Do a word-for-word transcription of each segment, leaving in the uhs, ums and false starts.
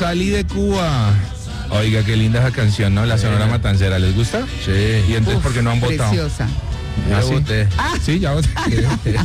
salí de Cuba. Oiga, qué linda esa canción, ¿no? La Sonora Matancera, ¿les gusta? Sí. ¿Y entonces Uf, por qué no han votado? Preciosa. Ya ¿Ah, sí? voté. Ah, Sí, ya voté. Sí,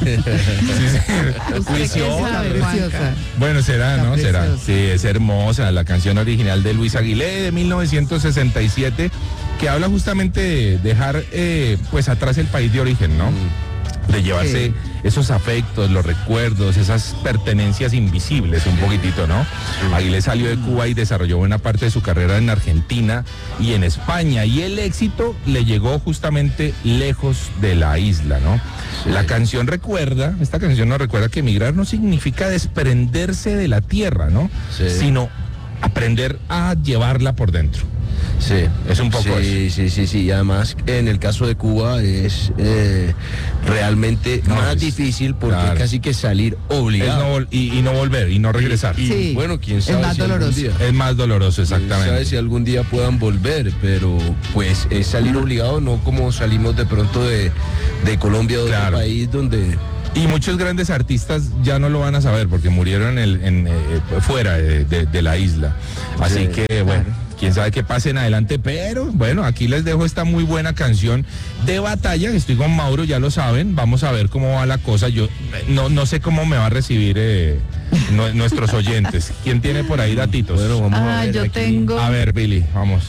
sí. ¿usted qué Juiciosa, sabe, preciosa. Juanca? Bueno, será, Está ¿no? Será. preciosa. Sí, es hermosa. La canción original de Luis Aguilé de mil novecientos sesenta y siete, que habla justamente de dejar eh, pues atrás el país de origen, ¿no? De llevarse Sí. esos afectos, los recuerdos, esas pertenencias invisibles un poquitito, ¿no? Aguilé salió de Cuba y desarrolló buena parte de su carrera en Argentina y en España, y el éxito le llegó justamente lejos de la isla, ¿no? Sí. La canción recuerda, esta canción nos recuerda que emigrar no significa desprenderse de la tierra, ¿no? Sí. Sino aprender a llevarla por dentro. Sí, Es un poco sí, eso. sí, sí, sí, y además en el caso de Cuba es eh, realmente No, más es- difícil porque claro. es casi que salir Es obligado. no vol- y, y no volver, y no regresar. Y, Sí, bueno, quién es sabe más si algún doloroso. día. Es más doloroso, Quién exactamente. sabe si algún día puedan volver, pero pues es salir obligado, no como salimos de pronto de, de Colombia o de Claro. otro país donde... Y muchos grandes artistas ya no lo van a saber porque murieron en el- en, eh, fuera de, de- de la isla. Así Sí, que, bueno, quién sabe qué pase en adelante, pero bueno, aquí les dejo esta muy buena canción de batalla. Estoy con Mauro, ya lo saben. Vamos a ver cómo va la cosa. Yo eh, no, no sé cómo me va a recibir eh, nue- nuestros oyentes. ¿Quién tiene por ahí datitos? Bueno, vamos a Ah, ver yo aquí. tengo. A ver, Billy, vamos.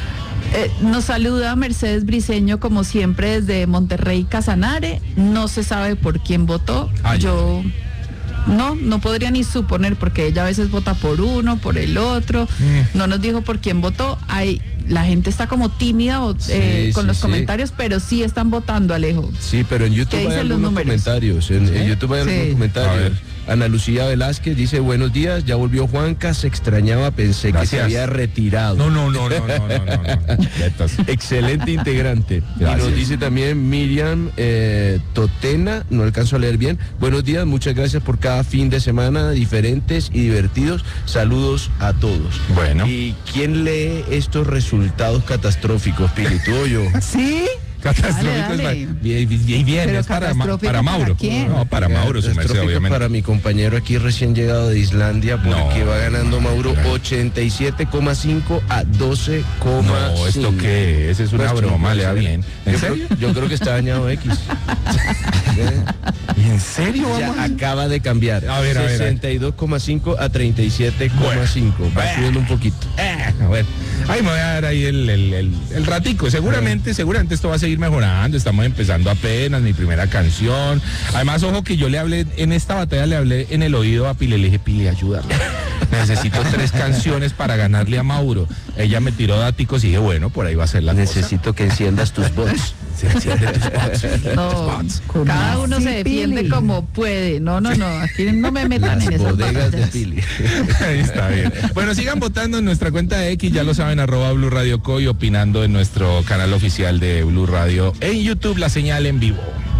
Eh, nos saluda Mercedes Briceño, como siempre, desde Monterrey, Casanare. No se sabe por quién votó. Ay. Yo no, no podría ni suponer, porque ella a veces vota por uno, por el otro. Mm. No nos dijo por quién votó. Hay, la gente está como tímida o, eh, Sí, con sí, los sí. comentarios, pero sí están votando, Alejo. Sí, pero en YouTube ¿Qué hay dicen los algunos números? comentarios. En, en YouTube hay Sí. algunos A comentarios. ver. Ana Lucía Velázquez dice, buenos días, ya volvió Juanca, se extrañaba, pensé que se Gracias. había retirado. No, no, no, no, no, no, no, no. Quietos. Excelente integrante. Y Gracias. nos dice también Miriam eh, Totena, no alcanzo a leer bien. Buenos días, muchas gracias por cada fin de semana, diferentes y divertidos. Saludos a todos. Bueno. ¿Y quién lee estos resultados catastróficos, Pili, tú o yo? ¿Sí? Catastrófico Dale, dale. es bien, bien, bien, Pero es para, Ma- catastrófico para ¿para Mauro. quién? No, para Mauro, su merced, Catastrófico obviamente. para mi compañero aquí recién llegado de Islandia, porque No, va ganando Mauro no. ochenta y siete coma cinco a doce coma cinco. No, ¿esto qué es? Es una Pues, broma, no le da puede ser. bien. ¿En Yo serio? creo, yo creo que está dañado X. ¿Y en serio? Ya Vamos? acaba de cambiar. A ver, a ver, a ver. sesenta y dos coma cinco a treinta y siete coma cinco. Va Bueno. subiendo un poquito. Eh, a ver, ahí me voy a dar ahí el, el, el, el ratico. Seguramente, seguramente esto va a seguir mejorando. Estamos empezando apenas, mi primera canción. Además, ojo que yo le hablé, en esta batalla le hablé en el oído a Pile, le dije, Pile, ayúdame. Necesito tres canciones para ganarle a Mauro. Ella me tiró daticos y dije, bueno, por ahí va a ser la Necesito que enciendas tus bots. cosa. Se enciende tus bots. No, Bots. cada uno así, se defiende Pili? como puede. No, no, no. Aquí no me metan Las en esas bodegas de batallas. Pili. Ahí está bien. Bueno, sigan votando en nuestra cuenta de X, ya lo saben, arroba Blue Radio Co, y opinando en nuestro canal oficial de Blue Radio en YouTube, la señal en vivo.